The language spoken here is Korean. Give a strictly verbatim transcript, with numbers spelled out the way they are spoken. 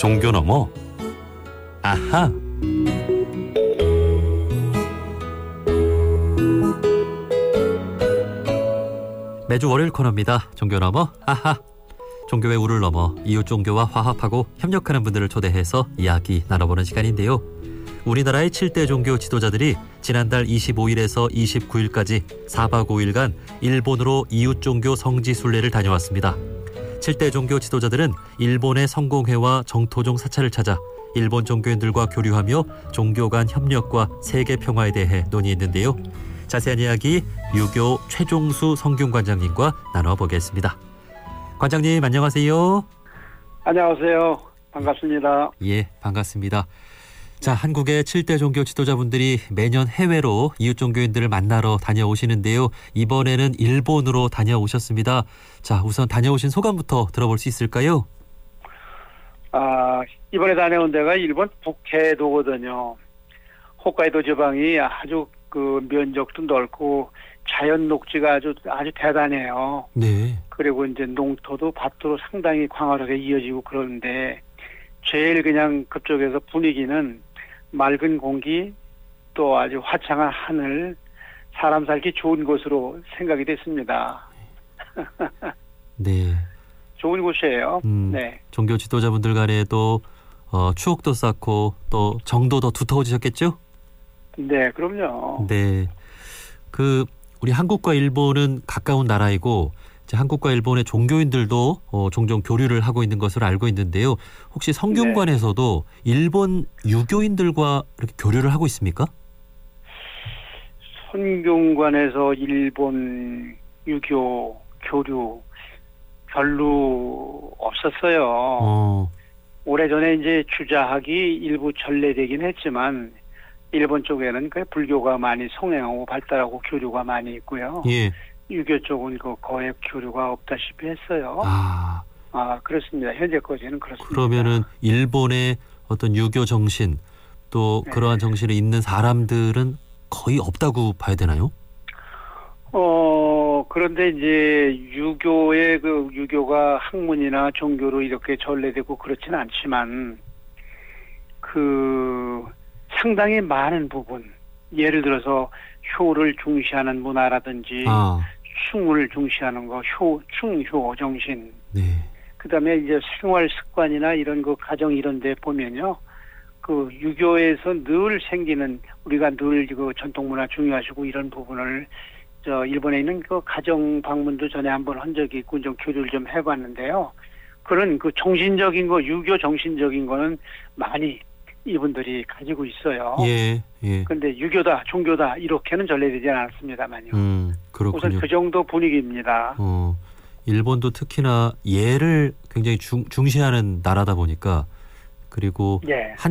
종교 넘어 아하. 매주 월요일 코너입니다. 종교 넘어 아하. 종교의 우를 넘어 이웃 종교와 화합하고 협력하는 분들을 초대해서 이야기 나눠보는 시간인데요. 우리나라의 칠 대 종교 지도자들이 지난달 이십오일에서 이십구일까지 사박 오일간 일본으로 이웃 종교 성지 순례를 다녀왔습니다. 칠 대 종교 지도자들은 일본의 성공회와 정토종 사찰을 찾아 일본 종교인들과 교류하며 종교 간 협력과 세계 평화에 대해 논의했는데요. 자세한 이야기 유교 최종수 성균관장님과 나눠보겠습니다. 관장님 안녕하세요. 안녕하세요. 반갑습니다. 예, 반갑습니다. 자, 한국의 칠 대 종교 지도자분들이 매년 해외로 이웃 종교인들을 만나러 다녀오시는데요. 이번에는 일본으로 다녀오셨습니다. 자, 우선 다녀오신 소감부터 들어볼 수 있을까요? 아, 이번에 다녀온 데가 일본 북해도거든요. 홋카이도 지방이 아주 그 면적도 넓고 자연 녹지가 아주 아주 대단해요. 네. 그리고 이제 농토도 밭도 상당히 광활하게 이어지고 그러는데 제일 그냥 그쪽에서 분위기는 맑은 공기 또 아주 화창한 하늘, 사람 살기 좋은 곳으로 생각이 됐습니다. 네. 좋은 곳이에요. 음, 네. 종교 지도자분들 간에도 어, 추억도 쌓고 또 정도 더 두터워지셨겠죠? 네, 그럼요. 네. 그 우리 한국과 일본은 가까운 나라이고 이제 한국과 일본의 종교인들도 어, 종종 교류를 하고 있는 것으로 알고 있는데요. 혹시 성균관에서도 네. 일본 유교인들과 이렇게 교류를 하고 있습니까? 성균관에서 일본 유교 교류 별로 없었어요. 어. 오래전에 이제 주자학이 일부 전래되긴 했지만 일본 쪽에는 그 불교가 많이 성행하고 발달하고 교류가 많이 있고요. 예. 유교 쪽은 그 거의 교류가 없다시피 했어요. 아, 아 그렇습니다. 현재까지는 그렇습니다. 그러면은 일본의 어떤 유교 정신 또 네. 그러한 정신을 잇는 사람들은 거의 없다고 봐야 되나요? 어 그런데 이제 유교의 그 유교가 학문이나 종교로 이렇게 전래되고 그렇지는 않지만 그 상당히 많은 부분 예를 들어서 효를 중시하는 문화라든지 아. 충을 중시하는 거, 효, 충효 정신. 네. 그다음에 이제 생활 습관이나 이런 거 가정 이런 데 보면요. 그 유교에서 늘 생기는 우리가 늘 그 전통 문화 중요하시고 이런 부분을 저 일본에 있는 그 가정 방문도 전에 한번 한 적이 있고 좀 교류를 좀 해봤는데요. 그런 그 정신적인 거, 유교 정신적인 거는 많이 이분들이 가지고 있어요. 예, 예. 그런데 유교다, 종교다 이렇게는 전래되지 않았습니다만요. 음, 그렇군요. 우선 그 정도 분위기입니다. 어, 일본도 특히나 예를 굉장히 중, 중시하는 나라다 보니까 그리고 예. 한